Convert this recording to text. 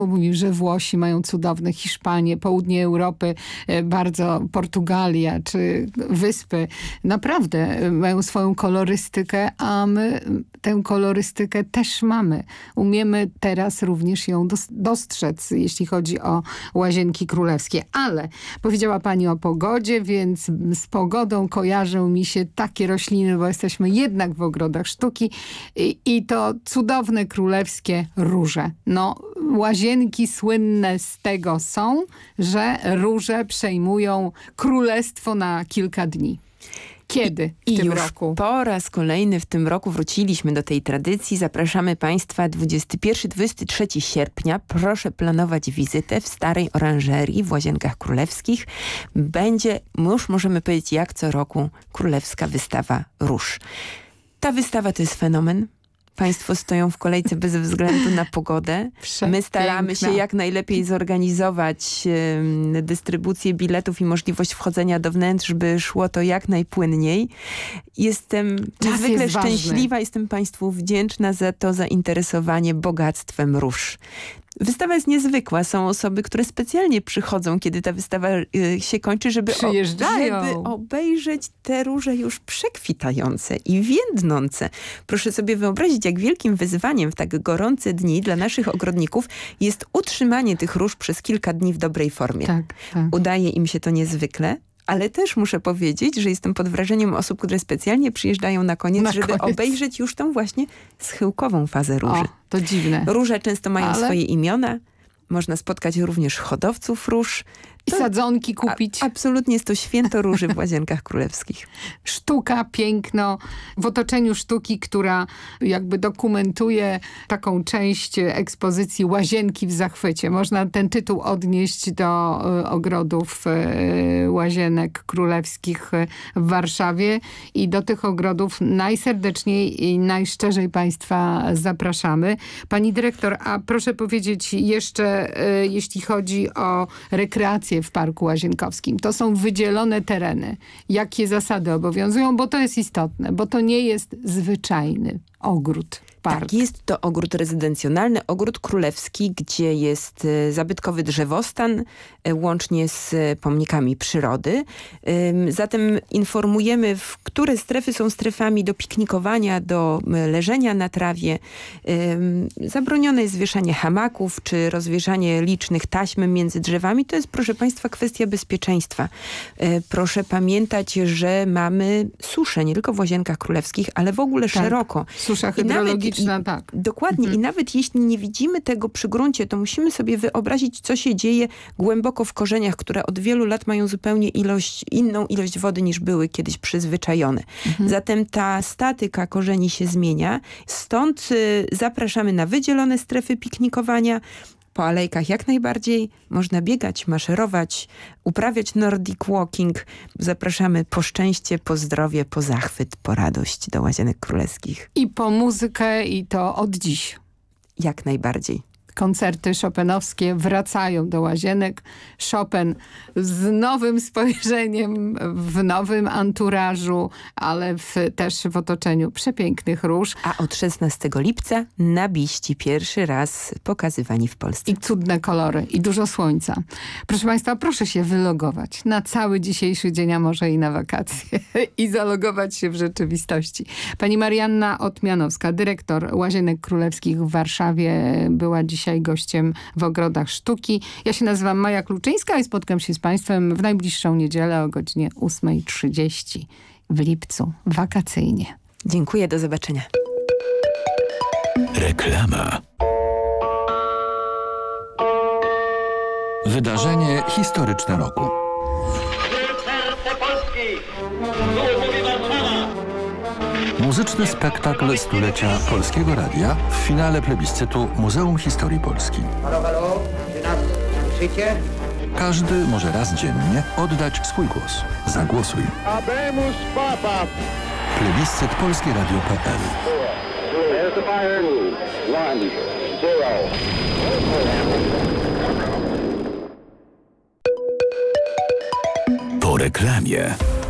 Mówił, że Włosi mają cudowne, Hiszpanię, południe Europy, bardzo Portugalia czy wyspy. Naprawdę mają swoją kolorystykę, a my tę kolorystykę też mamy. Umiemy teraz również ją dostrzec, jeśli chodzi o Łazienki Królewskie. Ale powiedziała pani o pogodzie, więc z pogodą kojarzą mi się takie rośliny, bo jesteśmy jednak w ogrodach sztuki i to cudowne królewskie róże. No, Łazienki słynne z tego są, że róże przejmują królestwo na kilka dni. Kiedy w tym roku? Po raz kolejny w tym roku wróciliśmy do tej tradycji. Zapraszamy Państwa 21-23 sierpnia. Proszę planować wizytę w Starej Oranżerii w Łazienkach Królewskich. Będzie, już możemy powiedzieć, jak co roku, królewska wystawa róż. Ta wystawa to jest fenomen. Państwo stoją w kolejce bez względu na pogodę. My staramy się jak najlepiej zorganizować dystrybucję biletów i możliwość wchodzenia do wnętrz, by szło to jak najpłynniej. Jestem niezwykle szczęśliwa, jestem Państwu wdzięczna za to zainteresowanie bogactwem róż. Wystawa jest niezwykła. Są osoby, które specjalnie przychodzą, kiedy ta wystawa się kończy, żeby obejrzeć te róże już przekwitające i więdnące. Proszę sobie wyobrazić, jak wielkim wyzwaniem w tak gorące dni dla naszych ogrodników jest utrzymanie tych róż przez kilka dni w dobrej formie. Tak. Udaje im się to niezwykle. Ale też muszę powiedzieć, że jestem pod wrażeniem osób, które specjalnie przyjeżdżają na koniec, żeby obejrzeć już tą właśnie schyłkową fazę róży. O, to dziwne. Róże często mają swoje imiona. Można spotkać również hodowców róż. I sadzonki kupić. Absolutnie jest to święto róży w Łazienkach Królewskich. Sztuka, piękno, w otoczeniu sztuki, która jakby dokumentuje taką część ekspozycji Łazienki w zachwycie. Można ten tytuł odnieść do ogrodów Łazienek Królewskich w Warszawie i do tych ogrodów najserdeczniej i najszczerzej Państwa zapraszamy. Pani dyrektor, a proszę powiedzieć jeszcze, jeśli chodzi o rekreację w Parku Łazienkowskim. To są wydzielone tereny. Jakie zasady obowiązują? Bo to jest istotne, bo to nie jest zwyczajny ogród. Park. Tak, jest to ogród rezydencjonalny, ogród królewski, gdzie jest zabytkowy drzewostan, łącznie z pomnikami przyrody. Zatem informujemy, które strefy są strefami do piknikowania, do leżenia na trawie. Zabronione jest wieszanie hamaków, czy rozwieszanie licznych taśm między drzewami. To jest, proszę Państwa, kwestia bezpieczeństwa. Proszę pamiętać, że mamy suszę, nie tylko w Łazienkach Królewskich, ale w ogóle szeroko. Susza hydrologiczna. Tak. Dokładnie. I nawet jeśli nie widzimy tego przy gruncie, to musimy sobie wyobrazić, co się dzieje głęboko w korzeniach, które od wielu lat mają zupełnie inną ilość wody niż były kiedyś przyzwyczajone. Zatem ta statyka korzeni się zmienia. Stąd zapraszamy na wydzielone strefy piknikowania. Po alejkach jak najbardziej można biegać, maszerować, uprawiać Nordic Walking. Zapraszamy po szczęście, po zdrowie, po zachwyt, po radość do Łazienek Królewskich. I po muzykę i to od dziś. Jak najbardziej. Koncerty chopinowskie wracają do Łazienek. Chopin z nowym spojrzeniem, w nowym anturażu, ale też w otoczeniu przepięknych róż. A od 16 lipca nabiści pierwszy raz pokazywani w Polsce. I cudne kolory, i dużo słońca. Proszę Państwa, proszę się wylogować na cały dzisiejszy dzień, a może i na wakacje i zalogować się w rzeczywistości. Pani Marianna Otmianowska, dyrektor Łazienek Królewskich w Warszawie, była dzisiaj gościem w Ogrodach Sztuki. Ja się nazywam Maja Kluczyńska i spotkam się z Państwem w najbliższą niedzielę o godzinie 8:30 w lipcu, wakacyjnie. Dziękuję, do zobaczenia. Reklama. Wydarzenie historyczne roku. Muzyczny spektakl stulecia Polskiego Radia w finale plebiscytu Muzeum Historii Polski. Halo, halo, czy nas słyszycie? Każdy może raz dziennie oddać swój głos. Zagłosuj. Habemus Papa. Plebiscyt polskieradio.pl. There's the fire. 1, 0. Po reklamie.